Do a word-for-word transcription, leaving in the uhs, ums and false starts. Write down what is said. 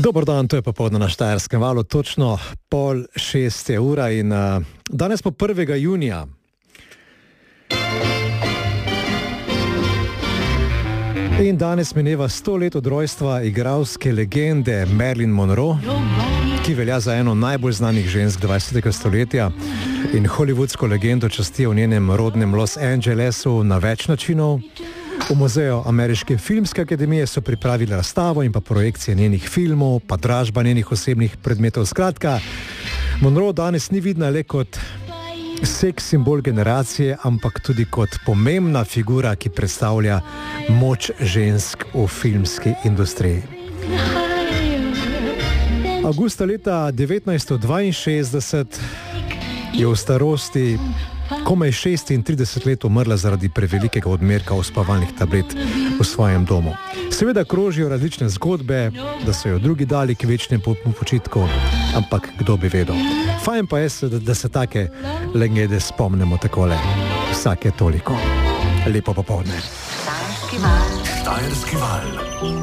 Dober dan, to je popoldne na Štajerskem valu, točno pol šest je ura in uh, danes po prvega junija. In danes mineva sto let od rojstva igralske legende Marilyn Monroe, ki velja za eno najbolj znanih žensk dvajsetega stoletja in hollywoodsko legendo častijo v njenem rodnem Los Angelesu na več načinov. V muzeju Ameriške filmske akademije so pripravili razstavo in pa projekcije njenih filmov, pa dražba njenih osebnih predmetov. Skratka, Monroe danes ni vidna le kot seks simbol generacije, ampak tudi kot pomembna figura, ki predstavlja moč žensk v filmski industriji. Avgusta leta devetnajststo dvainšestdeset je v starosti komaj šestintrideset let umrla zaradi prevelikega odmerka uspavalnih tablet v svojem domu. Seveda krožijo različne zgodbe, da so jo drugi dali k večnemu počitku, ampak kdo bi vedel. Fajn pa je, da, da se take legende spomnimo takole vsake toliko. Lepo popoldne. Štajerski val. Štajerski val.